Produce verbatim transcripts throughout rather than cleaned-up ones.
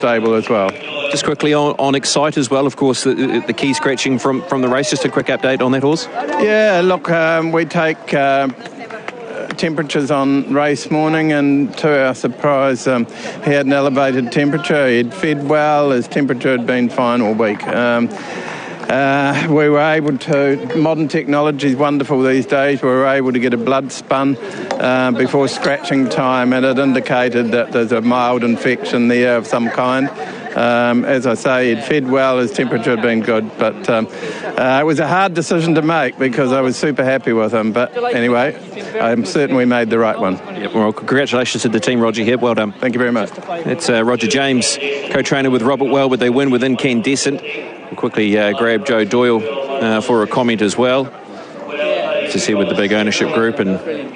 stable as well. Just quickly on, on Excite as well, of course, the, the key scratching from, from the race. Just a quick update on that horse. Yeah, look, um, we take uh, temperatures on race morning, and to our surprise, um, he had an elevated temperature. He'd fed well, his temperature had been fine all week. Um, Uh, we were able to, modern technology is wonderful these days, we were able to get a blood spun uh, before scratching time, and it indicated that there's a mild infection there of some kind. Um, as I say, he'd fed well, his temperature had been good, but um, uh, it was a hard decision to make because I was super happy with him. But anyway, I'm certain we made the right one. Yep, well, congratulations to the team, Roger Hibb. Well done. Thank you very much. It's uh, Roger James, co-trainer with Robert Welwood. They win with Incandescent. We'll quickly uh, grab Joe Doyle uh, for a comment as well, to see with the big ownership group, and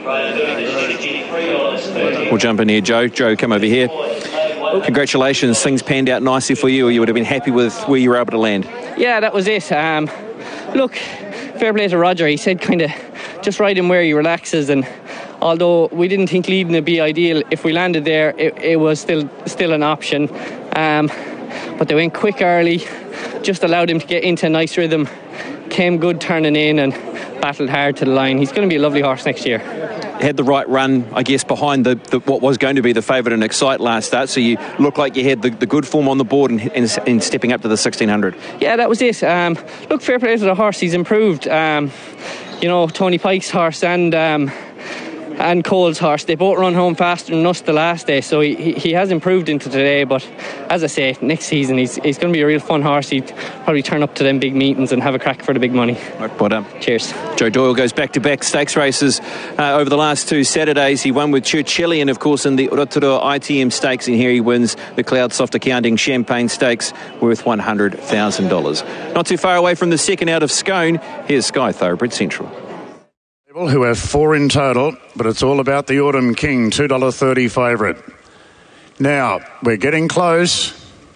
we'll jump in here. Joe, Joe, come over here. Congratulations, things panned out nicely for you, or you would have been happy with where you were able to land. Yeah, that was it. Um, look, fair play to Roger. He said kind of just ride him where he relaxes, and although we didn't think leading would be ideal, if we landed there, it, it was still still an option. Um, but they went quick early, just allowed him to get into a nice rhythm, came good turning in and battled hard to the line. He's going to be a lovely horse next year. Had the right run, I guess, behind the, the what was going to be the favourite in Excite last start, so you look like you had the, the good form on the board and, and, and stepping up to the sixteen hundred. Yeah, that was it. Um, look, fair play to the horse, he's improved. Um, you know, Tony Pike's horse and um, and Cole's horse, they both run home faster than us the last day, so he, he, he has improved into today. But as I say, next season he's, he's going to be a real fun horse. He'd probably turn up to them big meetings and have a crack for the big money. Right, well done. Cheers. Joe Doyle goes back-to-back stakes races uh, over the last two Saturdays. He won with Churchillian, of course, in the Rotorua I T M Stakes, and here he wins the Cloudsoft Accounting Champagne Stakes worth one hundred thousand dollars. Not too far away from the second out of Scone, here's Sky Thoroughbred Central. Who have four in total, but it's all about the Autumn King, two dollars thirty favourite. Now, we're getting close.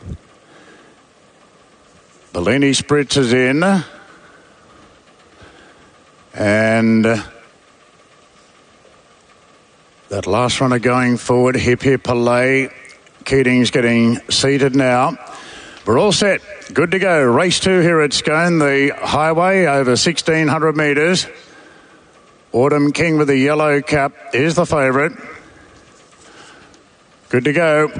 Bellini Spritz is in. And that last runner going forward, Hip Hip Palais. Keating's getting seated now. We're all set. Good to go. Race two here at Scone, the highway over sixteen hundred metres. Autumn King with the yellow cap is the favourite. Good to go.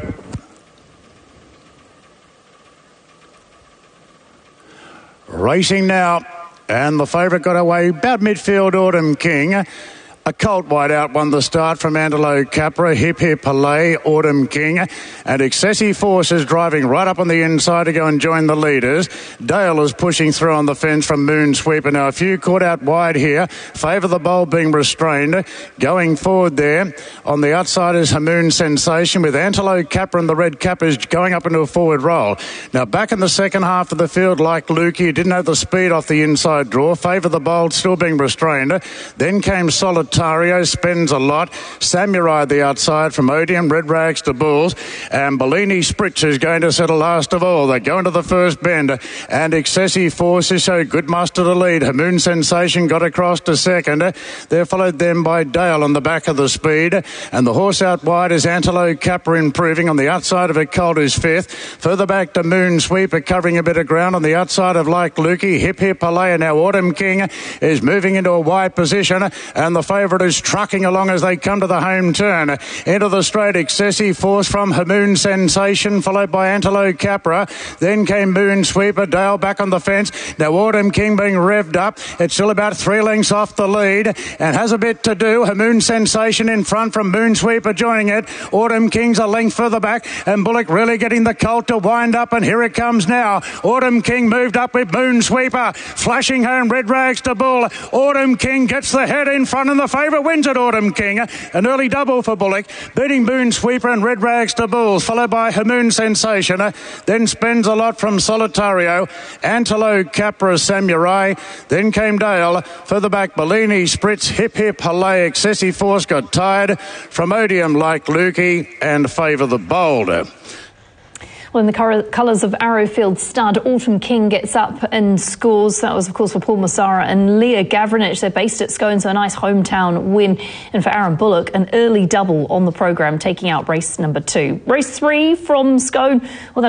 Racing now, and the favourite got away about midfield, Autumn King. A Colt White out won the start from Angelo Capra, Hip Hip Palais, Autumn King, and Excessive Force is driving right up on the inside to go and join the leaders. Dale is pushing through on the fence from Moon Sweeper. Now a few caught out wide here. Favour the Bowl being restrained. Going forward there on the outside is Hamoon Sensation with Angelo Capra and the red cappers going up into a forward roll. Now back in the second half of the field, like Lukey, didn't have the speed off the inside draw. Favour the Bold still being restrained. Then came Solitario, Spends a Lot, Samurai the outside from Odium, Red Rags to Bulls, and Bellini Spritz is going to settle last of all. They go into the first bend, and Excessive Force is so good muster to lead. Hamoon Sensation got across to second. They're followed then by Dale on the back of the speed, and the horse out wide is Antelo Capra improving. On the outside of it, Colt is fifth. Further back to Moon Sweeper covering a bit of ground. On the outside of Like Lukey, Hip Hip Palais, and now Autumn King is moving into a wide position, and the favourite is trucking along as they come to the home turn. Into the straight, Excessive Force from Hamoon Sensation, followed by Antelo Capra. Then came Moon Sweeper, Dale back on the fence. Now Autumn King being revved up. It's still about three lengths off the lead and has a bit to do. Hamoon Sensation in front from Moon Sweeper joining it. Autumn King's a length further back, and Bullock really getting the Colt to wind up, and here it comes now. Autumn King moved up with Moon Sweeper, flashing home Red Rags to Bull. Autumn King gets the head in front, and the favourite wins at Autumn King. An early double for Bullock, beating Moon Sweeper and Red Rags to Bulls, followed by Hamoon Sensation. Then Spends a Lot from Solitario, Antelo Capra, Samurai. Then came Dale. Further back, Bellini Spritz, Hip Hip Palais, Excessive Force got tired from Odium, Like Lukey, and Favour the Bold. Well, in the colours of Arrowfield stud, Autumn King gets up and scores. That was, of course, for Paul Massara and Leah Gavranich. They're based at Scone, so a nice hometown win. And for Aaron Bullock, an early double on the programme, taking out race number two. Race three from Scone, well,